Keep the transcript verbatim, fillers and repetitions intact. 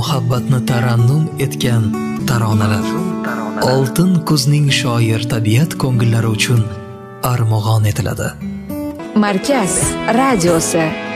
muhabbatni tarannum etgan taronalar. Oltin kuzning shoir tabiat ko'ngillari uchun armag'on etiladi. Markaz radiosi.